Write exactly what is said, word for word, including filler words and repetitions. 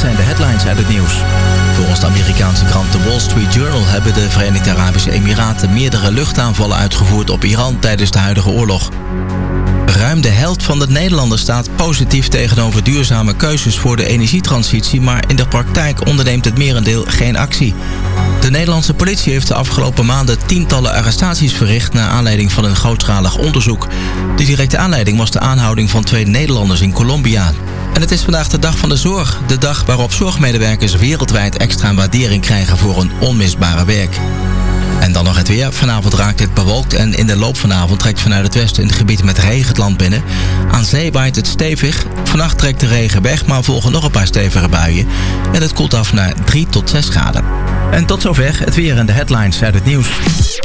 zijn de headlines uit het nieuws. Volgens de Amerikaanse krant The Wall Street Journal hebben de Verenigde Arabische Emiraten meerdere luchtaanvallen uitgevoerd op Iran tijdens de huidige oorlog. Ruim de helft van de Nederlanders staat positief tegenover duurzame keuzes voor de energietransitie, maar in de praktijk onderneemt het merendeel geen actie. De Nederlandse politie heeft de afgelopen maanden tientallen arrestaties verricht naar aanleiding van een grootschalig onderzoek. De directe aanleiding was de aanhouding van twee Nederlanders in Colombia. En het is vandaag de dag van de zorg, de dag waarop zorgmedewerkers wereldwijd extra waardering krijgen voor hun onmisbare werk. En dan nog het weer. Vanavond raakt het bewolkt en in de loop van de avond trekt vanuit het westen een gebied met regen het land binnen. Aan zee waait het stevig. Vannacht trekt de regen weg, maar volgen nog een paar stevige buien. En het koelt af naar drie tot zes graden. En tot zover het weer en de headlines uit het nieuws.